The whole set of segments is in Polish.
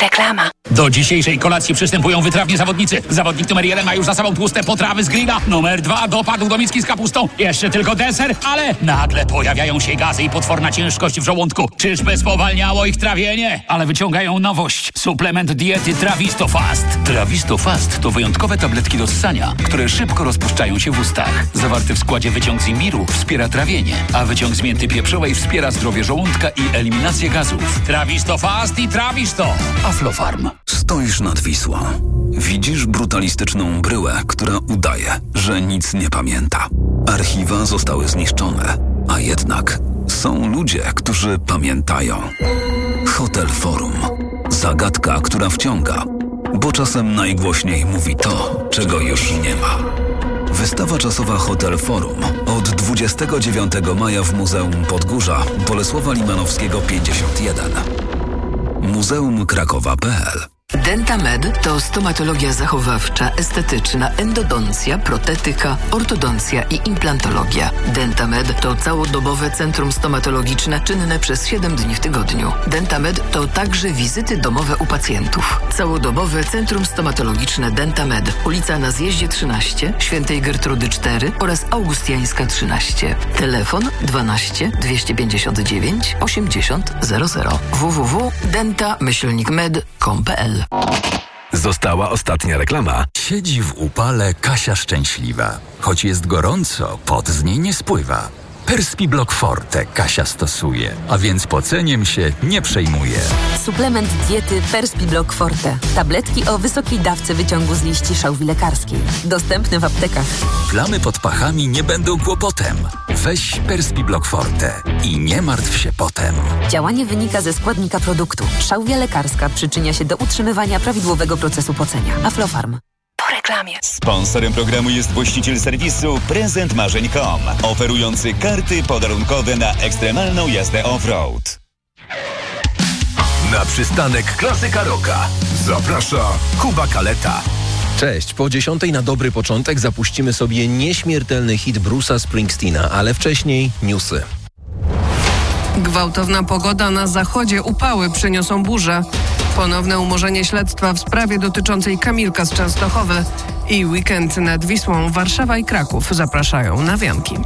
Reklama. Do dzisiejszej kolacji przystępują wytrawni zawodnicy. Zawodnik numer 1 ma już za sobą tłuste potrawy z grilla. Numer 2 dopadł do miski z kapustą. Jeszcze tylko deser, ale nagle pojawiają się gazy i potworna ciężkość w żołądku. Czyżby spowalniało ich trawienie? Ale wyciągają nowość. Suplement diety Trawisto Fast. Trawisto Fast to wyjątkowe tabletki do ssania, które szybko rozpuszczają się w ustach. Zawarty w składzie wyciąg z imbiru wspiera trawienie, a wyciąg z mięty pieprzowej wspiera zdrowie żołądka i eliminację gazów. Trawisto Fast i Trawisto. Aflofarm. Stoisz nad Wisłą. Widzisz brutalistyczną bryłę, która udaje, że nic nie pamięta. Archiwa zostały zniszczone, a jednak są ludzie, którzy pamiętają. Hotel Forum. Zagadka, która wciąga, bo czasem najgłośniej mówi to, czego już nie ma. Wystawa czasowa Hotel Forum od 29 maja w Muzeum Podgórza Bolesława Limanowskiego 51. Muzeumkrakowa.pl. DentaMed to stomatologia zachowawcza, estetyczna, endodoncja, protetyka, ortodoncja i implantologia. DentaMed to całodobowe centrum stomatologiczne czynne przez 7 dni w tygodniu. DentaMed to także wizyty domowe u pacjentów. Całodobowe centrum stomatologiczne DentaMed. Ulica na Zjeździe 13, Świętej Gertrudy 4 oraz Augustiańska 13. Telefon 12 259 80 00. www.denta-med.com.pl. Została ostatnia reklama. Siedzi w upale Kasia szczęśliwa. Choć jest gorąco, pot z niej nie spływa. Perspiblock Forte Kasia stosuje, a więc poceniem się nie przejmuje. Suplement diety Perspiblock Forte. Tabletki o wysokiej dawce wyciągu z liści szałwi lekarskiej. Dostępne w aptekach. Plamy pod pachami nie będą kłopotem. Weź Perspiblock Forte i nie martw się potem. Działanie wynika ze składnika produktu. Szałwia lekarska przyczynia się do utrzymywania prawidłowego procesu pocenia. Aflofarm. Po reklamie. Sponsorem programu jest właściciel serwisu prezentmarzeń.com, oferujący karty podarunkowe na ekstremalną jazdę off-road. Na przystanek Klasyka Rocka zaprasza Kuba Kaleta. Cześć, po 10 na dobry początek zapuścimy sobie nieśmiertelny hit Bruce'a Springsteena, ale wcześniej newsy. Gwałtowna pogoda na zachodzie, upały przyniosą burze. Ponowne umorzenie śledztwa w sprawie dotyczącej Kamilka z Częstochowy i weekend nad Wisłą. Warszawa i Kraków zapraszają na wianki.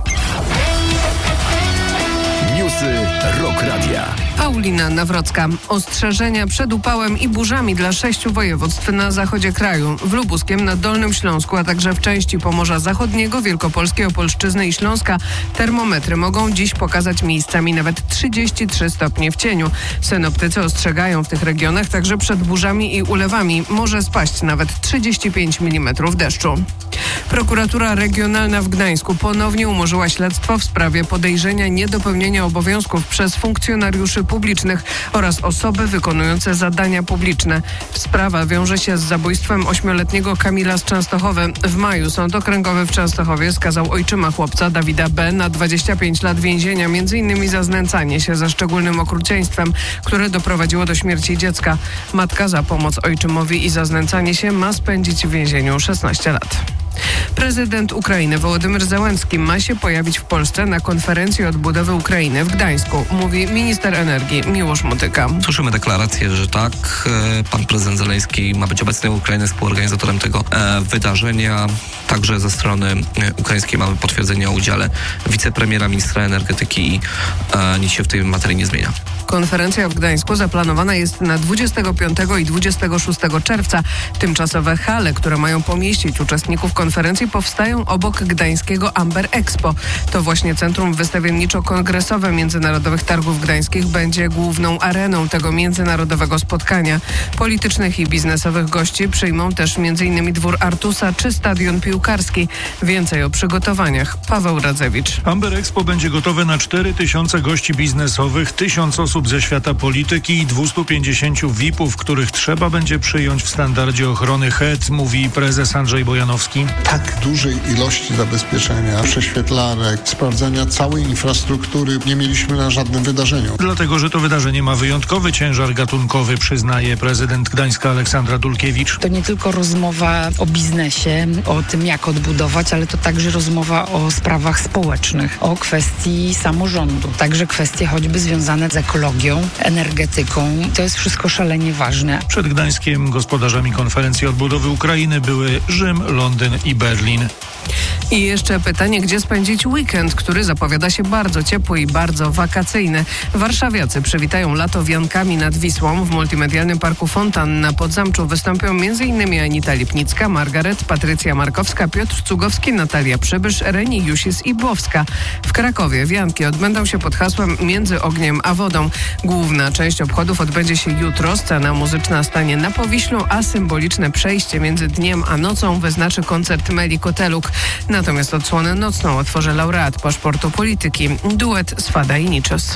Newsy Rock Radia. Paulina Nawrocka. Ostrzeżenia przed upałem i burzami dla 6 województw na zachodzie kraju. W Lubuskiem, na Dolnym Śląsku, a także w części Pomorza Zachodniego, Wielkopolskiej, Opolszczyzny i Śląska termometry mogą dziś pokazać miejscami nawet 33 stopnie w cieniu. Synoptycy ostrzegają w tych regionach także przed burzami i ulewami. Może spaść nawet 35 mm deszczu. Prokuratura Regionalna w Gdańsku ponownie umorzyła śledztwo w sprawie podejrzenia niedopełnienia obowiązków przez funkcjonariuszy publicznych oraz osoby wykonujące zadania publiczne. Sprawa wiąże się z zabójstwem 8-letniego Kamila z Częstochowy. W maju Sąd Okręgowy w Częstochowie skazał ojczyma chłopca Dawida B. na 25 lat więzienia, m.in. za znęcanie się ze szczególnym okrucieństwem, które doprowadziło do śmierci dziecka. Matka za pomoc ojczymowi i za znęcanie się ma spędzić w więzieniu 16 lat. Prezydent Ukrainy Wołodymyr Zełenski ma się pojawić w Polsce na konferencji odbudowy Ukrainy w Gdańsku, mówi minister energii Miłosz Motyka. Słyszymy deklarację, że tak, pan prezydent Zełenski ma być obecny w Ukrainie, współorganizatorem tego wydarzenia. Także ze strony ukraińskiej mamy potwierdzenie o udziale wicepremiera, ministra energetyki i nic się w tej materii nie zmienia. Konferencja w Gdańsku zaplanowana jest na 25 i 26 czerwca. Tymczasowe hale, które mają pomieścić uczestników konferencji, powstają obok gdańskiego Amber Expo. To właśnie centrum wystawienniczo-kongresowe Międzynarodowych Targów Gdańskich będzie główną areną tego międzynarodowego spotkania. Politycznych i biznesowych gości przyjmą też m.in. Dwór Artusa czy Stadion Piłkarski. Więcej o przygotowaniach Paweł Radzewicz. Amber Expo będzie gotowe na 4000 gości biznesowych, 1000 osób ze świata polityki i 250 VIP-ów, których trzeba będzie przyjąć w standardzie ochrony HEAD, mówi prezes Andrzej Bojanowski. tak dużej ilości zabezpieczenia, prześwietlarek, sprawdzania całej infrastruktury nie mieliśmy na żadnym wydarzeniu. Dlatego, że to wydarzenie ma wyjątkowy ciężar gatunkowy, przyznaje prezydent Gdańska Aleksandra Dulkiewicz. To nie tylko rozmowa o biznesie, o tym jak odbudować, ale to także rozmowa o sprawach społecznych, o kwestii samorządu. Także kwestie choćby związane z ekologią, energetyką. To jest wszystko szalenie ważne. Przed Gdańskiem gospodarzami konferencji odbudowy Ukrainy były Rzym, Londyn i Berlin. I jeszcze pytanie, gdzie spędzić weekend, który zapowiada się bardzo ciepły i bardzo wakacyjny. Warszawiacy przywitają lato wiankami nad Wisłą. W multimedialnym parku Fontan na Podzamczu wystąpią m.in. Anita Lipnicka, Margaret, Patrycja Markowska, Piotr Cugowski, Natalia Przybysz, Reni Jusis-Ibłowska. W Krakowie wianki odbędą się pod hasłem Między ogniem a wodą. Główna część obchodów odbędzie się jutro. Scena muzyczna stanie na Powiślu, a symboliczne przejście między dniem a nocą wyznaczy koncert Meli Koteluk. Natomiast odsłonę nocną otworzy laureat paszportu polityki, duet Swada i Niczos.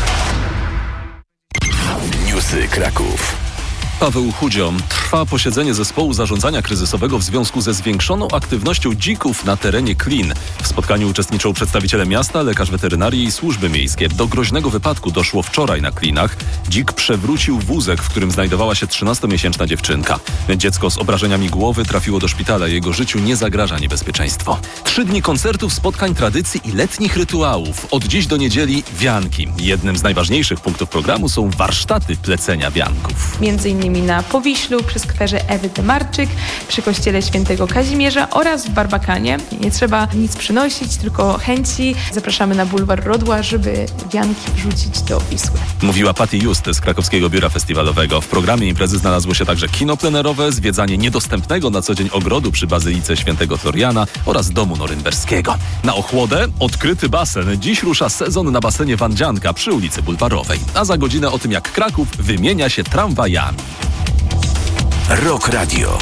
Newsy Kraków. Paweł Chudziom. Trwa posiedzenie zespołu zarządzania kryzysowego w związku ze zwiększoną aktywnością dzików na terenie Klin. W spotkaniu uczestniczą przedstawiciele miasta, lekarz weterynarii i służby miejskie. Do groźnego wypadku doszło wczoraj na Klinach. Dzik przewrócił wózek, w którym znajdowała się 13-miesięczna dziewczynka. Dziecko z obrażeniami głowy trafiło do szpitala. Jego życiu nie zagraża niebezpieczeństwo. 3 dni koncertów, spotkań, tradycji i letnich rytuałów. Od dziś do niedzieli wianki. Jednym z najważniejszych punktów programu są warsztaty plecenia wianków. Między innymi na Powiślu, przy skwerze Ewy Demarczyk, przy kościele Świętego Kazimierza oraz w Barbakanie. Nie trzeba nic przynosić, tylko chęci. Zapraszamy na bulwar Rodła, żeby wianki wrzucić do Wisły. Mówiła Patty Just z krakowskiego biura festiwalowego. W programie imprezy znalazło się także kino plenerowe, zwiedzanie niedostępnego na co dzień ogrodu przy Bazylice Świętego Floriana oraz domu norymberskiego. Na ochłodę odkryty basen. Dziś rusza sezon na basenie Wandzianka przy ulicy Bulwarowej. A za godzinę o tym, jak Kraków wymienia się tramwajami. Rock Radio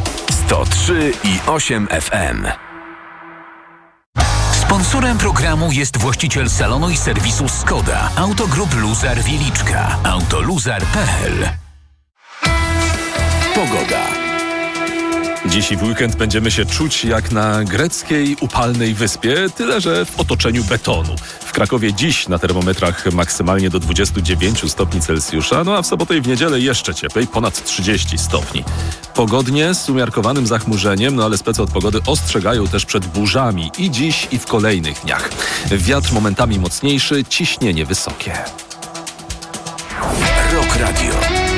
103,8 FM. Sponsorem programu jest właściciel salonu i serwisu Skoda, Autogroup Luzar Wieliczka, autoluzar.pl. Pogoda. Dziś i w weekend będziemy się czuć jak na greckiej upalnej wyspie, tyle że w otoczeniu betonu. W Krakowie dziś na termometrach maksymalnie do 29 stopni Celsjusza, no a w sobotę i w niedzielę jeszcze cieplej, ponad 30 stopni. Pogodnie z umiarkowanym zachmurzeniem, no ale specy od pogody ostrzegają też przed burzami i dziś i w kolejnych dniach. Wiatr momentami mocniejszy, ciśnienie wysokie. Rock Radio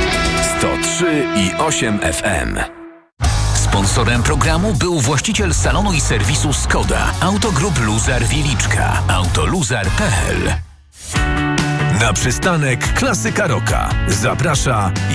103,8 FM. Sponsorem programu był właściciel salonu i serwisu Skoda, Autogroup Luzar Wieliczka, autoluzar.pl. Na przystanek Klasyka Rocka zaprasza